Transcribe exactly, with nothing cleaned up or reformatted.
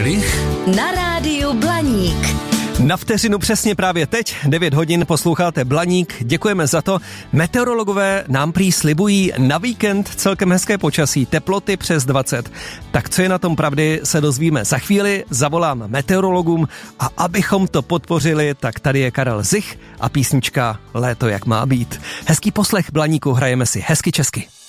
Na rádiu Blaník. Na vteřinu přesně právě teď, devět hodin, posloucháte Blaník, děkujeme za to. Meteorologové nám prý slibují na víkend celkem hezké počasí, teploty přes dvacet. Tak co je na tom pravdy, se dozvíme za chvíli, zavolám meteorologům a abychom to podpořili, tak tady je Karel Zich a písnička Léto jak má být. Hezký poslech Blaníku, hrajeme si hezky česky.